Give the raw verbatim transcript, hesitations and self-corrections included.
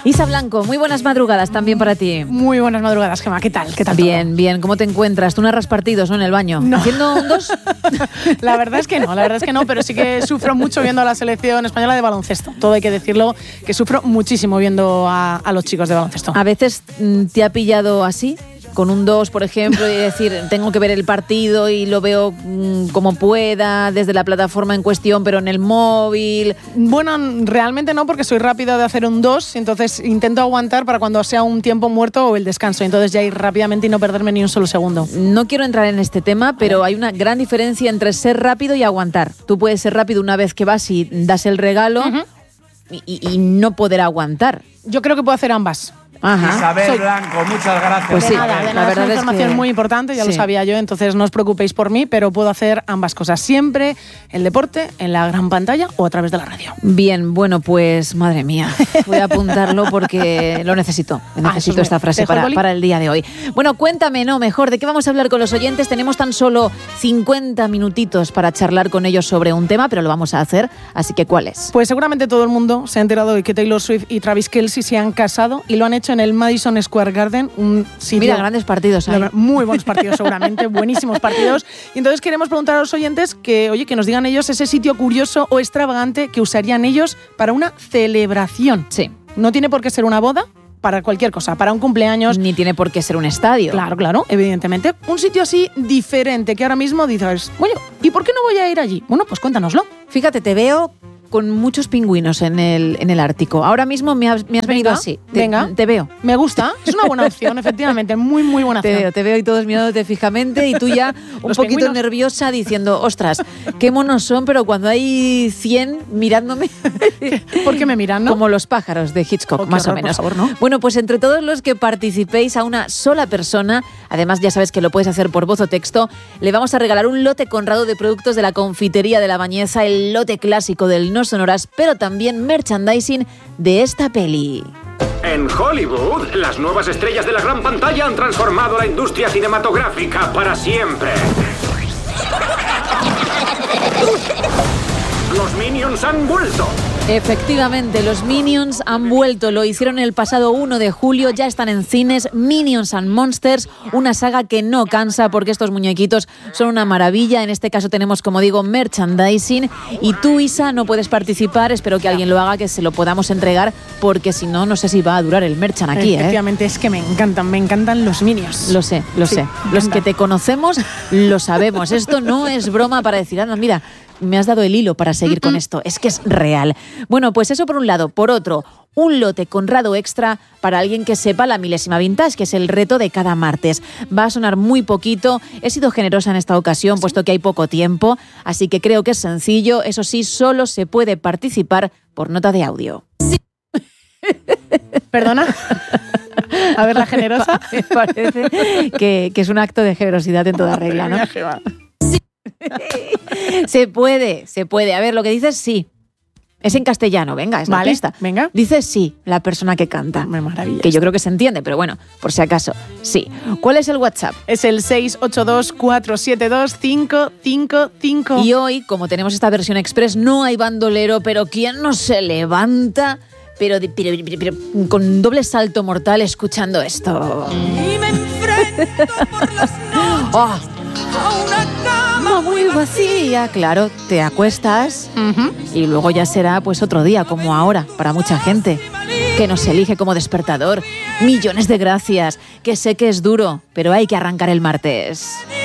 Isa Blanco, muy buenas madrugadas también para ti. Muy buenas madrugadas, Gemma. ¿Qué tal? ¿Qué tal Bien, todo? bien. ¿Cómo te encuentras? Tú narras partidos, ¿no? En el baño. No. ¿Haciendo un dos? La verdad es que no, la verdad es que no, pero sí que sufro mucho viendo a la selección española de baloncesto. Todo hay que decirlo, que sufro muchísimo viendo a, a los chicos de baloncesto. ¿A veces te ha pillado así? Con un dos, por ejemplo, y decir, tengo que ver el partido y lo veo mmm, como pueda, desde la plataforma en cuestión, pero en el móvil. Bueno, realmente no, porque soy rápida de hacer un dos, entonces intento aguantar para cuando sea un tiempo muerto o el descanso, entonces ya ir rápidamente y no perderme ni un solo segundo. No quiero entrar en este tema, pero hay una gran diferencia entre ser rápido y aguantar. Tú puedes ser rápido una vez que vas y das el regalo uh-huh. y, y, y no poder aguantar. Yo creo que puedo hacer ambas. Ajá. Isabel Soy... Blanco, muchas gracias. Pues sí, de nada, de nada, la verdad es una información es que... muy importante, ya sí. lo sabía yo, entonces no os preocupéis por mí, pero puedo hacer ambas cosas, siempre el deporte, en la gran pantalla o a través de la radio. Bien, bueno, pues madre mía, voy a apuntarlo porque lo necesito, necesito ah, esta frase para, para el día de hoy. Bueno, cuéntame, no, mejor, ¿de qué vamos a hablar con los oyentes? Tenemos tan solo cincuenta minutitos para charlar con ellos sobre un tema, pero lo vamos a hacer, así que ¿cuál es? Pues seguramente todo el mundo se ha enterado de que Taylor Swift y Travis Kelce se han casado y lo han hecho en el Madison Square Garden, un sitio... Mira, grandes partidos hay. Muy buenos partidos seguramente, buenísimos partidos. Y entonces queremos preguntar a los oyentes que, oye, que nos digan ellos ese sitio curioso o extravagante que usarían ellos para una celebración. Sí. No tiene por qué ser una boda, para cualquier cosa, para un cumpleaños. Ni tiene por qué ser un estadio. Claro, claro, evidentemente. Un sitio así diferente que ahora mismo dices, bueno, ¿y por qué no voy a ir allí? Bueno, pues cuéntanoslo. Fíjate, te veo con muchos pingüinos en el, en el Ártico. Ahora mismo me has, me has venido venga, así. Te, venga. Te veo. Me gusta. Es una buena opción, efectivamente. Muy, muy buena opción. Te veo, te veo y todos mirándote fijamente y tú ya un Los poquito pingüinos. nerviosa diciendo, ostras, qué monos son, pero cuando hay cien mirándome... ¿Por qué me miran, no? Como los pájaros de Hitchcock, oh, más horror, o menos. Por favor, ¿no? Bueno, pues entre todos los que participéis a una sola persona, además ya sabes que lo puedes hacer por voz o texto, le vamos a regalar un lote conrado de productos de la confitería de La Bañeza, el lote clásico del No Sonoras, pero también merchandising de esta peli. En Hollywood, las nuevas estrellas de la gran pantalla han transformado la industria cinematográfica para siempre. Los Minions han vuelto. Efectivamente, los Minions han vuelto, lo hicieron el pasado uno de julio, ya están en cines, Minions and Monsters, una saga que no cansa porque estos muñequitos son una maravilla. En este caso tenemos, como digo, merchandising y tú, Isa, no puedes participar, espero que alguien lo haga, que se lo podamos entregar porque si no, no sé si va a durar el merchan aquí. Efectivamente, ¿eh? Es que me encantan, me encantan los Minions. Lo sé, lo sí, sé, los que te conocemos lo sabemos, esto no es broma para decir, anda, mira, me has dado el hilo para seguir con esto. Es que es real. Bueno, pues eso por un lado. Por otro, un lote Conrado extra para alguien que sepa la milésima vintage, que es el reto de cada martes. Va a sonar muy poquito. He sido generosa en esta ocasión, ¿sí? Puesto que hay poco tiempo. Así que creo que es sencillo. Eso sí, solo se puede participar por nota de audio. Sí. ¿Perdona? A ver, la generosa. Me parece que, que es un acto de generosidad en toda regla, ¿no? Se puede, se puede. A ver, lo que dices sí. Es en castellano, venga, es la vale, pista. Venga. Dice sí, la persona que canta. Me maravilla. Que yo creo que se entiende, pero bueno, por si acaso, sí. ¿Cuál es el WhatsApp? Es el seis ocho dos, cuatro siete dos, cinco cinco cinco. Y hoy, como tenemos esta versión express, no hay bandolero, pero ¿quién no se levanta? Pero, pero, pero, pero con doble salto mortal escuchando esto. Y me enfrento por las noches oh. a una cama muy vacía. Claro, te acuestas uh-huh. y luego ya será pues otro día, como ahora, para mucha gente que nos elige como despertador. Millones de gracias, que sé que es duro, pero hay que arrancar el martes.